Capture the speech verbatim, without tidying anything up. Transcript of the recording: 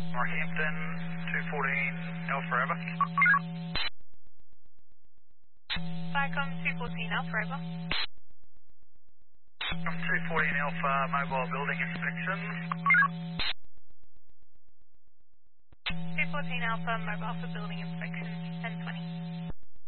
Northampton, two fourteen Alpha Ever. Vicom two fourteen Alpha Ever. From two fourteen Alpha, mobile building inspections. two fourteen Alpha, mobile for building inspections, ten twenty.